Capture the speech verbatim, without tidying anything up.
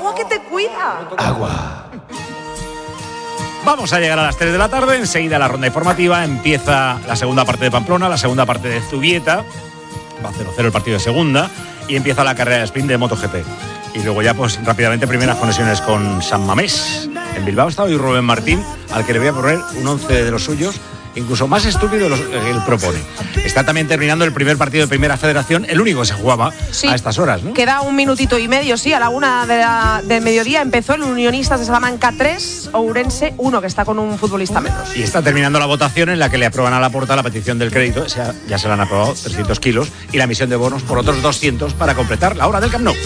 agua que te cuida. Agua. Vamos a llegar a las tres de la tarde, enseguida la ronda informativa, empieza la segunda parte de Pamplona, la segunda parte de Zubieta, va cero cero el partido de segunda, y empieza la carrera de sprint de MotoGP. Y luego ya pues rápidamente primeras conexiones con San Mamés. En Bilbao está hoy Rubén Martín, al que le voy a poner un once de los suyos, incluso más estúpido los, eh, él propone. Está también terminando el primer partido de Primera Federación, el único que se jugaba sí, a estas horas, ¿no? Queda un minutito y medio, sí, a la una de la, del mediodía empezó el Unionistas de Salamanca tres, Ourense uno, que está con un futbolista menos. Y está terminando la votación en la que le aprueban a Laporta la petición del crédito, o sea, ya se le han aprobado trescientos kilos, y la emisión de bonos por otros doscientos para completar la hora del Camp Nou.